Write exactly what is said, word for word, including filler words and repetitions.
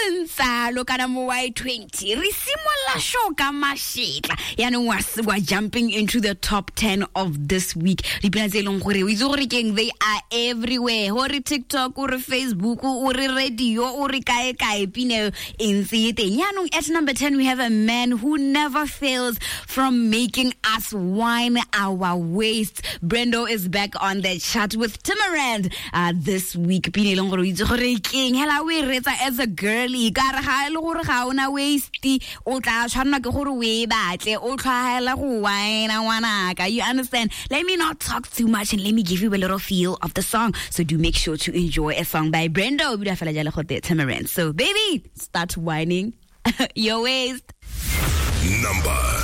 Nsalo kana mo Y twenty. Re simolla show ka mashetla. Yaanong wa jumping into the top ten of this week. Dipina tse leng gore o itse gore keng they are everywhere. Hore TikTok, or Facebook, or radio, or kae kae pine entse teng. Yaanong at number ten we have a man who never fails from making us wine our waist. Brendo is back on the chat with Timberland uh, this week. Pine leng gore o itse gore keng hela we retsa as a girly ka re ga ile gore ga ona waist o tla tshwana ke gore we batle o tlhaela go wine ngwanaka. You understand? Let me not talk too much and let me give you a little feel of the song. So do make sure to enjoy a song by Brendo. Timberland. So baby, start whining your waist. Number